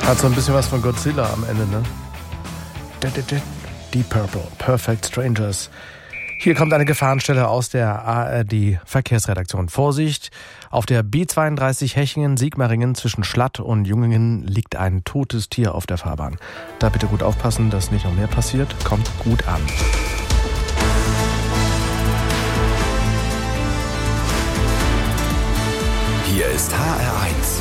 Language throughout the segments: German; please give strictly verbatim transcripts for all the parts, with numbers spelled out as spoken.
Hat so ein bisschen was von Godzilla am Ende, ne? Deep Purple, Perfect Strangers. Hier kommt eine Gefahrenstelle aus der A R D-Verkehrsredaktion. Vorsicht, auf der B zweiunddreißig Hechingen-Sigmaringen zwischen Schlatt und Jungingen liegt ein totes Tier auf der Fahrbahn. Da bitte gut aufpassen, dass nicht noch mehr passiert. Kommt gut an. Hier ist H R eins.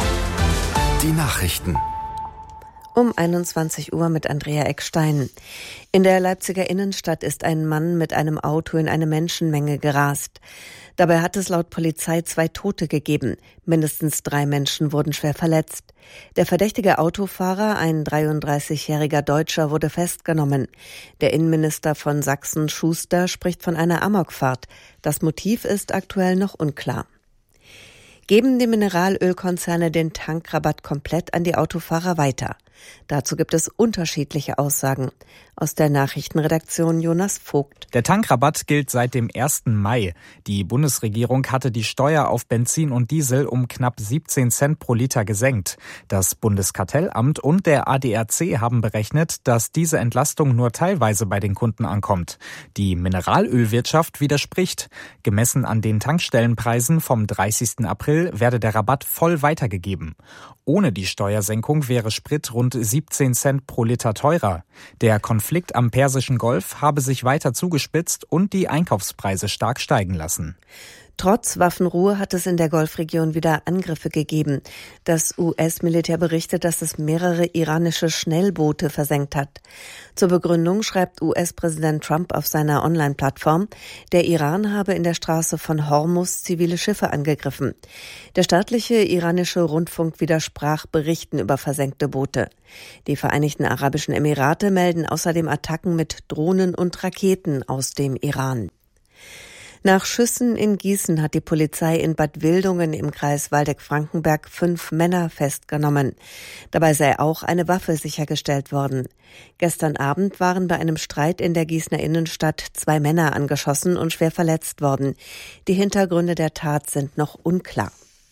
Die Nachrichten. Um einundzwanzig Uhr mit Andrea Eckstein. In der Leipziger Innenstadt ist ein Mann mit einem Auto in eine Menschenmenge gerast. Dabei hat es laut Polizei zwei Tote gegeben. Mindestens drei Menschen wurden schwer verletzt. Der verdächtige Autofahrer, ein dreiunddreißigjähriger Deutscher, wurde festgenommen. Der Innenminister von Sachsen, Schuster, spricht von einer Amokfahrt. Das Motiv ist aktuell noch unklar. Geben die Mineralölkonzerne den Tankrabatt komplett an die Autofahrer weiter? Dazu gibt es unterschiedliche Aussagen. Aus der Nachrichtenredaktion Jonas Vogt. Der Tankrabatt gilt seit dem ersten Mai. Die Bundesregierung hatte die Steuer auf Benzin und Diesel um knapp siebzehn Cent pro Liter gesenkt. Das Bundeskartellamt und der A D A C haben berechnet, dass diese Entlastung nur teilweise bei den Kunden ankommt. Die Mineralölwirtschaft widerspricht. Gemessen an den Tankstellenpreisen vom dreißigsten April werde der Rabatt voll weitergegeben. Ohne die Steuersenkung wäre Sprit rund siebzehn Cent pro Liter teurer. Der Konflikt am Persischen Golf habe sich weiter zugespitzt und die Einkaufspreise stark steigen lassen. Trotz Waffenruhe hat es in der Golfregion wieder Angriffe gegeben. Das U S-Militär berichtet, dass es mehrere iranische Schnellboote versenkt hat. Zur Begründung schreibt U S-Präsident Trump auf seiner Online-Plattform, der Iran habe in der Straße von Hormuz zivile Schiffe angegriffen. Der staatliche iranische Rundfunk widersprach Berichten über versenkte Boote. Die Vereinigten Arabischen Emirate melden außerdem Attacken mit Drohnen und Raketen aus dem Iran. Nach Schüssen in Gießen hat die Polizei in Bad Wildungen im Kreis Waldeck-Frankenberg fünf Männer festgenommen. Dabei sei auch eine Waffe sichergestellt worden. Gestern Abend waren bei einem Streit in der Gießener Innenstadt zwei Männer angeschossen und schwer verletzt worden. Die Hintergründe der Tat sind noch unklar.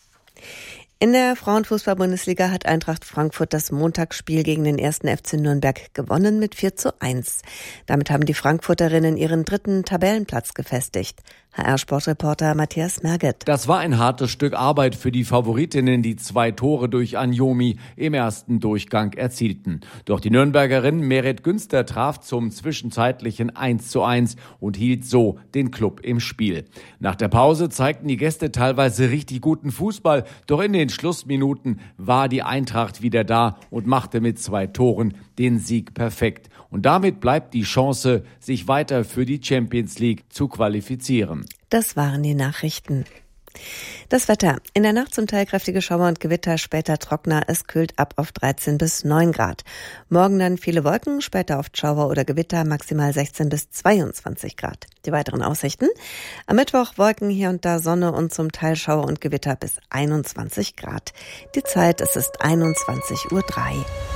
In der Frauenfußball-Bundesliga hat Eintracht Frankfurt das Montagsspiel gegen den ersten F C Nürnberg gewonnen mit vier zu eins. Damit haben die Frankfurterinnen ihren dritten Tabellenplatz gefestigt. H R-Sportreporter Matthias Merget. Das war ein hartes Stück Arbeit für die Favoritinnen, die zwei Tore durch Anjomi im ersten Durchgang erzielten. Doch die Nürnbergerin Meret Günster traf zum zwischenzeitlichen eins zu eins und hielt so den Klub im Spiel. Nach der Pause zeigten die Gäste teilweise richtig guten Fußball, doch in den Schlussminuten war die Eintracht wieder da und machte mit zwei Toren den Sieg perfekt. Und damit bleibt die Chance, sich weiter für die Champions League zu qualifizieren. Das waren die Nachrichten. Das Wetter. In der Nacht zum Teil kräftige Schauer und Gewitter, später trockener. Es kühlt ab auf dreizehn bis neun Grad. Morgen dann viele Wolken, später oft Schauer oder Gewitter, maximal sechzehn bis zweiundzwanzig Grad. Die weiteren Aussichten. Am Mittwoch Wolken, hier und da Sonne und zum Teil Schauer und Gewitter bis einundzwanzig Grad. Die Zeit, es ist einundzwanzig Uhr drei.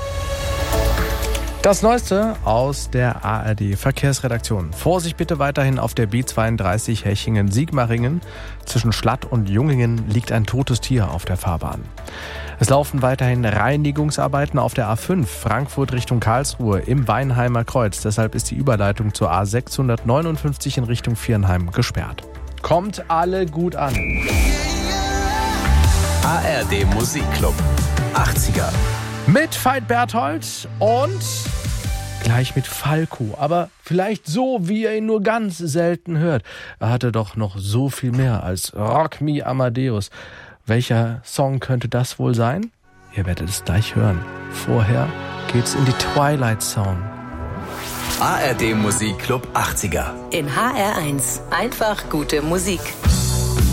Das Neueste aus der A R D-Verkehrsredaktion. Vorsicht bitte weiterhin auf der B zweiunddreißig Hechingen-Sigmaringen. Zwischen Schlatt und Jungingen liegt ein totes Tier auf der Fahrbahn. Es laufen weiterhin Reinigungsarbeiten auf der A fünf Frankfurt Richtung Karlsruhe im Weinheimer Kreuz. Deshalb ist die Überleitung zur A sechshundertneunundfünfzig in Richtung Viernheim gesperrt. Kommt alle gut an. A R D Musikclub achtziger. Mit Veit Berthold und gleich mit Falco. Aber vielleicht so, wie ihr ihn nur ganz selten hört. Er hatte doch noch so viel mehr als Rock Me Amadeus. Welcher Song könnte das wohl sein? Ihr werdet es gleich hören. Vorher geht's in die Twilight Zone. A R D Musikclub achtziger. In H R eins. Einfach gute Musik.